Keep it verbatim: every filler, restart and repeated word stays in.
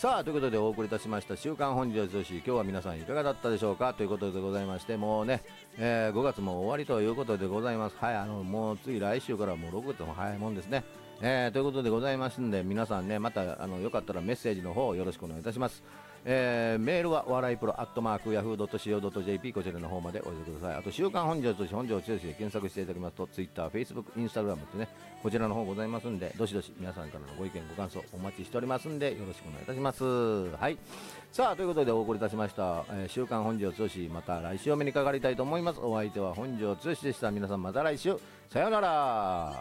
さあということでお送りいたしました週刊本日女子、今日は皆さんいかがだったでしょうかということでございまして、もうね、えー、ごがつも終わりということでございます。はい、あのもう次来週からもうろくがつも早いもんですね。えー、ということでございますんで、皆さんね、またあのよかったらメッセージの方よろしくお願いいたします。えー、メールはお笑いプロアットマークヤフー ドット シーオー ドット ジェーピー こちらの方までお寄せください。あと週刊本日女子本庄剛志で検索していただきますと Twitter、Facebook、Instagram ってね、こちらの方ございますんで、どしどし皆さんからのご意見ご感想お待ちしておりますんでよろしくお願いいたします。はい、さあということでお送りいたしました、えー、週刊本庄剛志、また来週お目にかかりたいと思います。お相手は本庄剛志でした。皆さんまた来週、さようなら。